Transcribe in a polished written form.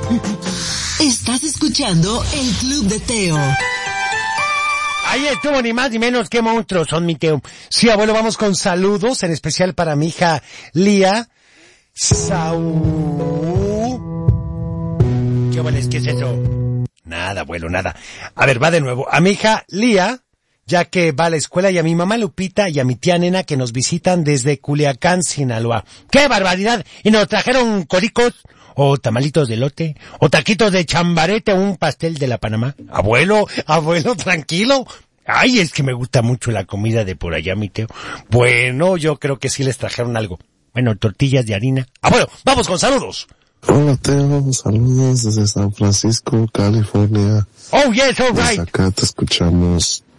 Estás escuchando el Club de Teo. Ahí estuvo, ni más ni menos que monstruos son, mi Teo. Sí, abuelo, vamos con saludos, en especial para mi hija Lía. ¿Qué vales? ¿Qué es eso? Nada, abuelo, nada. A ver, va de nuevo. A mi hija Lía, ya que va a la escuela, y a mi mamá Lupita y a mi tía Nena, que nos visitan desde Culiacán, Sinaloa. ¡Qué barbaridad! Y nos trajeron coricos, o tamalitos de elote, o taquitos de chambarete, o un pastel de la Panamá. Abuelo, tranquilo. Ay, es que me gusta mucho la comida de por allá, mi Teo. Bueno, yo creo que sí les trajeron algo. Bueno, tortillas de harina. Abuelo, vamos con saludos. Hola, Teo, saludos desde San Francisco, California. Oh, yes, all right. Desde acá te escuchamos